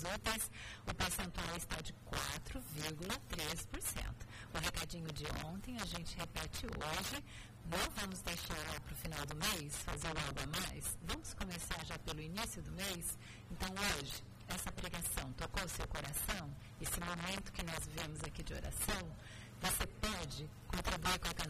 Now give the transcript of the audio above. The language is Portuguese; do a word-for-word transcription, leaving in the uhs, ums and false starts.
úteis, o percentual está de quatro vírgula três por cento. O recadinho de ontem a gente repete hoje. Não vamos deixar lá para o final do mês fazer algo a mais? Vamos começar já pelo início do mês? Então hoje, essa pregação tocou o seu coração? Esse momento que nós vivemos aqui de oração? Você pode contribuir com a canção